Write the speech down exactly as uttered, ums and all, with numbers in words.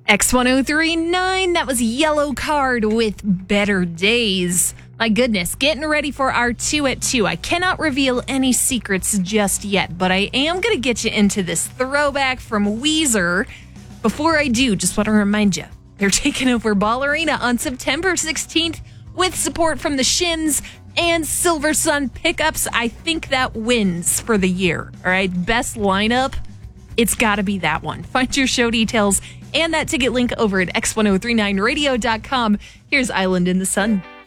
X ten thirty-nine, that was Yellow Card with Better Days. My goodness, getting ready for our two at two. I cannot reveal any secrets just yet, but I am going to get you into this throwback from Weezer. Before I do, just want to remind you, they're taking over Ball Arena on September sixteenth with support from the Shins and Silver Sun Pickups. I think that wins for the year. All right, best lineup, it's got to be that one. Find your show details and that ticket link over at x ten thirty-nine radio dot com. Here's Island in the Sun.